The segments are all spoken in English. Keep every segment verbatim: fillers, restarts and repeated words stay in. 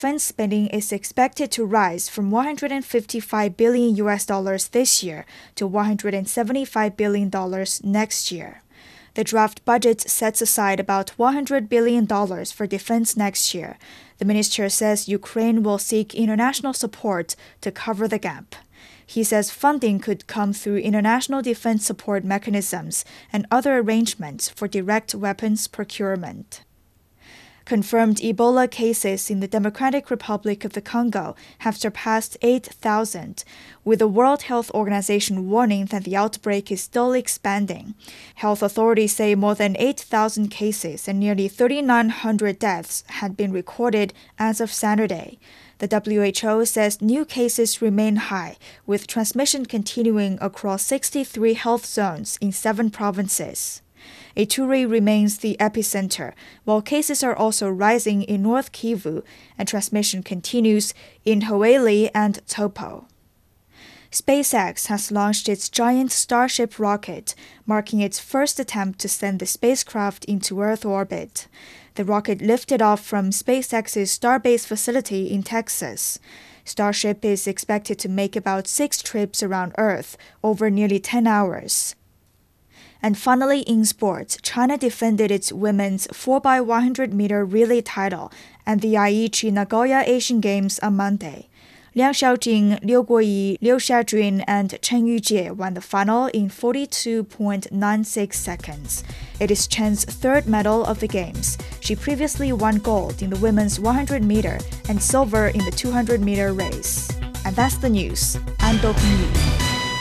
Defense spending is expected to rise from one hundred fifty-five billion U S dollars this year to one hundred seventy-five billion dollars next year. The draft budget sets aside about one hundred billion dollars for defense next year. The minister says Ukraine will seek international support to cover the gap. He says funding could come through international defense support mechanisms and other arrangements for direct weapons procurement. Confirmed Ebola cases in the Democratic Republic of the Congo have surpassed eight thousand, with the World Health Organization warning that the outbreak is still expanding. Health authorities say more than eight thousand cases and nearly three thousand nine hundred deaths had been recorded as of Saturday. The W H O says new cases remain high, with transmission continuing across sixty-three health zones in seven provinces. Ituri remains the epicenter, while cases are also rising in North Kivu and transmission continues in Hoeli and Topo. SpaceX has launched its giant Starship rocket, marking its first attempt to send the spacecraft into Earth orbit. The rocket lifted off from SpaceX's Starbase facility in Texas. Starship is expected to make about six trips around Earth over nearly ten hours. And finally, in sports, China defended its women's four by one hundred meter relay title at the Aichi Nagoya Asian Games on Monday. Liang Xiaojing, Liu Guoyi, Liu Xiajun, and Chen Yujie won the final in forty-two point nine six seconds. It is Chen's third medal of the Games. She previously won gold in the women's one hundred meter and silver in the two hundred meter race. And that's the news. I'm Do Pingyu.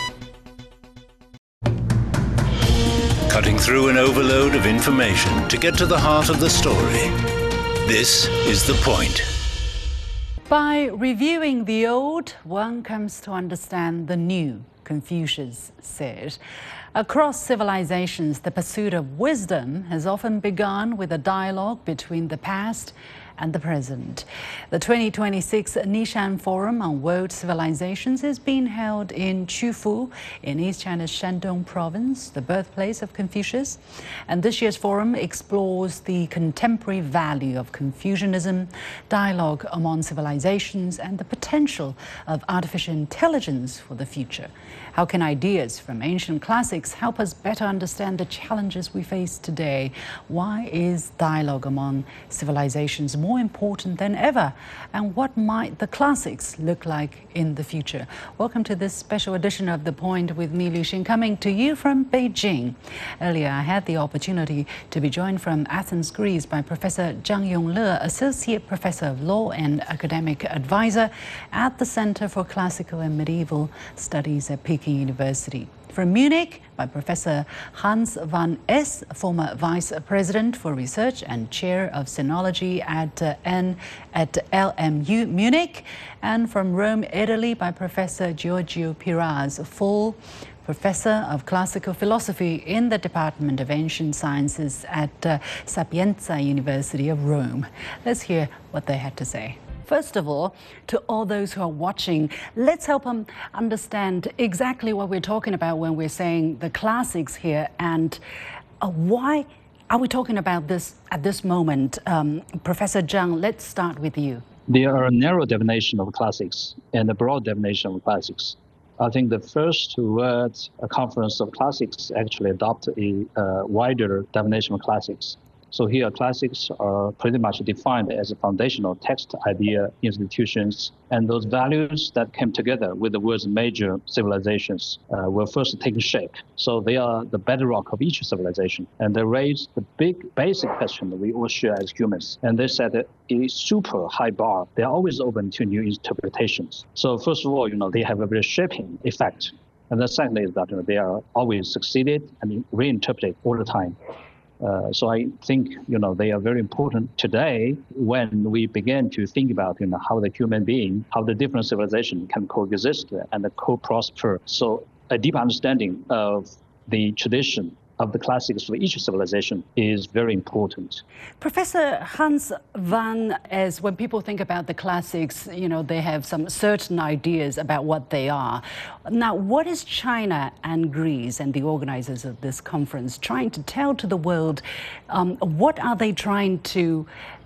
Cutting through an overload of information to get to the heart of the story. This is The Point. By reviewing the old, one comes to understand the new, Confucius said. Across civilizations, the pursuit of wisdom has often begun with a dialogue between the past and the present. The twenty twenty-six Nishan Forum on World Civilizations is being held in Qufu in East China's Shandong province, the birthplace of Confucius. And this year's forum explores the contemporary value of Confucianism, dialogue among civilizations, and the potential of artificial intelligence for the future. How can ideas from ancient classics help us better understand the challenges we face today? Why is dialogue among civilizations more important than ever? And what might the classics look like in the future? Welcome to this special edition of The Point with me, Liu Xin, coming to you from Beijing. Earlier, I had the opportunity to be joined from Athens, Greece by Professor Zhang Yongle, Associate Professor of Law and Academic Advisor at the Center for Classical and Medieval Studies at Peking University. From Munich, by Professor Hans van Es, former Vice President for Research and Chair of Sinology at uh, N at L M U Munich. And from Rome, Italy, by Professor Giorgio Piraz, full Professor of Classical Philosophy in the Department of Ancient Sciences at uh, Sapienza University of Rome. Let's hear what they had to say. First of all, to all those who are watching, let's help them understand exactly what we're talking about when we're saying the classics here, and uh, why are we talking about this at this moment? Um, Professor Zhang, let's start with you. There are a narrow definition of classics and a broad definition of classics. I think the first World Conference of Classics actually adopted a uh, wider definition of classics. So here, classics are pretty much defined as a foundational text, idea, institutions, and those values that came together with the world's major civilizations uh, were first taking shape. So they are the bedrock of each civilization, and they raise the big, basic question that we all share as humans. And they set a super high bar. They're always open to new interpretations. So first of all, you know, they have a very shaping effect. And the second is that you know, they are always succeeded and reinterpreted all the time. Uh, so I think, you know, they are very important today when we begin to think about, you know, how the human being, how the different civilization can coexist and co-prosper. So a deep understanding of the tradition of the classics for each civilization is very important. Professor Hans van Es, when people think about the classics, you know, they have some certain ideas about what they are. Now, what is China and Greece and the organizers of this conference trying to tell to the world? Um, what are they trying to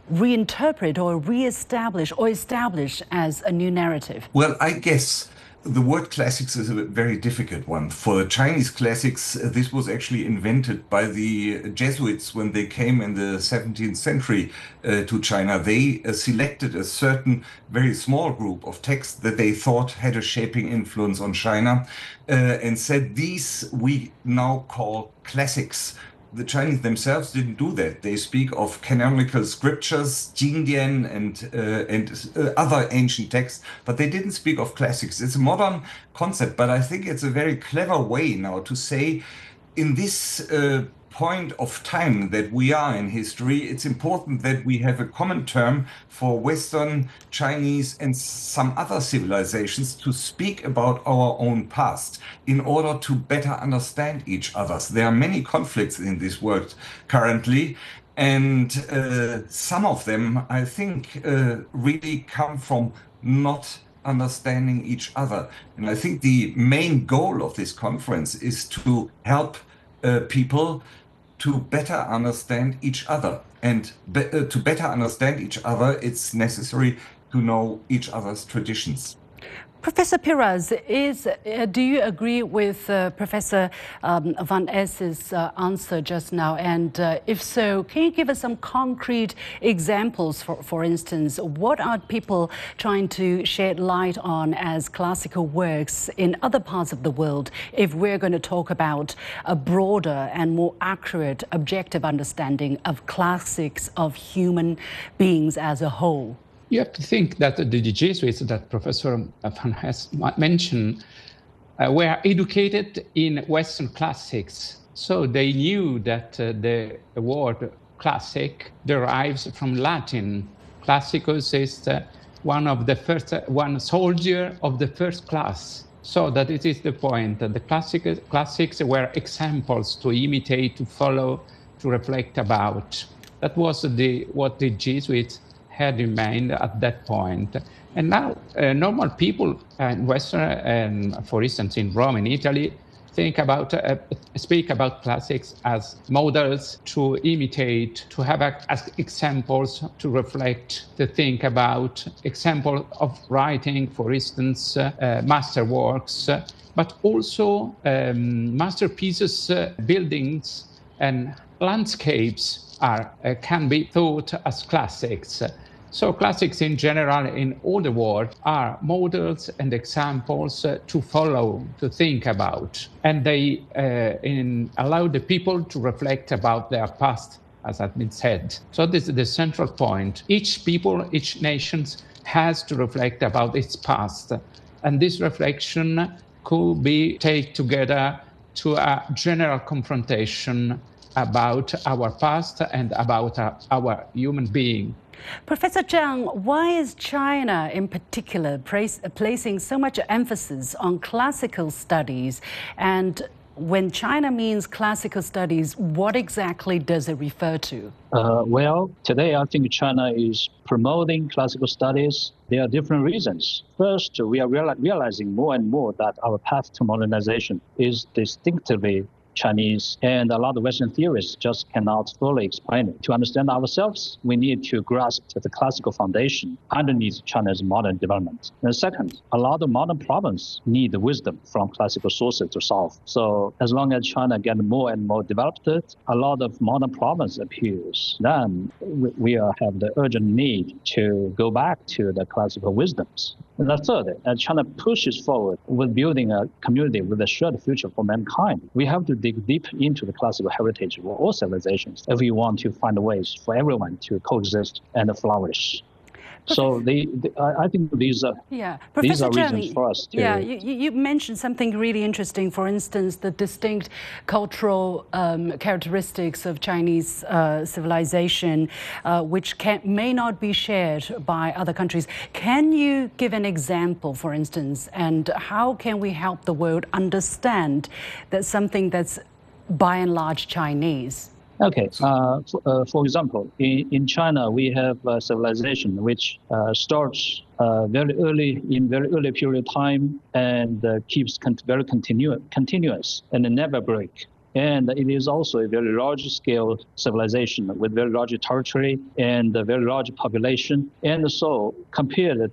reinterpret or re-establish or establish as a new narrative? Well, I guess the word classics is a very difficult one. For the Chinese classics, this was actually invented by the Jesuits when they came in the seventeenth century uh, to China. They uh, selected a certain very small group of texts that they thought had a shaping influence on China uh, and said, these we now call classics. The Chinese themselves didn't do that. They speak of canonical scriptures, Jingdian and uh, and uh, other ancient texts, but they didn't speak of classics. It's a modern concept, but I think it's a very clever way now to say, in this uh, point of time that we are in history, it's important that we have a common term for Western, Chinese, and some other civilizations to speak about our own past in order to better understand each other. There are many conflicts in this world currently, and uh, some of them, I think, uh, really come from not understanding each other. And I think the main goal of this conference is to help uh, people to better understand each other. And be uh, to better understand each other, it's necessary to know each other's traditions. Professor Piras, is, uh, do you agree with uh, Professor um, Van Es's uh, answer just now? And uh, if so, can you give us some concrete examples? For, for instance, what are people trying to shed light on as classical works in other parts of the world if we're going to talk about a broader and more accurate, objective understanding of classics of human beings as a whole? You have to think that the Jesuits that Professor Van Hess mentioned uh, were educated in Western classics. So they knew that uh, the word classic derives from Latin. Classicus is uh, one of the first, uh, one soldier of the first class. So that it is the point that the classic, classics were examples to imitate, to follow, to reflect about. That was the, what the Jesuits had in mind at that point. And now uh, normal people in Western, and for instance in Rome, in Italy, think about, uh, speak about classics as models to imitate, to have as examples to reflect, to think about, example of writing, for instance, uh, uh, masterworks, uh, but also um, masterpieces, uh, buildings and landscapes are, uh, can be thought as classics. So classics in general in all the world are models and examples uh, to follow, to think about. And they uh, in, allow the people to reflect about their past, as has been said. So this is the central point. Each people, each nation has to reflect about its past. And this reflection could be taken together to a general confrontation about our past and about our, our human being. Professor Zhang, why is China in particular place, placing so much emphasis on classical studies? And when China means classical studies, what exactly does it refer to? Uh, well, today I think China is promoting classical studies. There are different reasons. First, we are real realizing more and more that our path to modernization is distinctively Chinese, and a lot of Western theorists just cannot fully explain it. To understand ourselves, we need to grasp the classical foundation underneath China's modern development. And second, a lot of modern problems need the wisdom from classical sources to solve. So as long as China gets more and more developed, a lot of modern problems appears. Then we have the urgent need to go back to the classical wisdoms. And the third, as China pushes forward with building a community with a shared future for mankind, we have to dig deep into the classical heritage of all civilizations if we want to find ways for everyone to coexist and flourish. So they, they, I think these are yeah. these are Zhang, reasons for us to. Yeah, you, you mentioned something really interesting. For instance, the distinct cultural um, characteristics of Chinese uh, civilization, uh, which can, may not be shared by other countries. Can you give an example, for instance, and how can we help the world understand that something that's by and large Chinese? Okay, uh, for, uh, for example, in, in China, we have a civilization which uh, starts uh, very early, in very early period of time, and uh, keeps con very continu continuous and never break. And it is also a very large-scale civilization with very large territory and a very large population. And so compared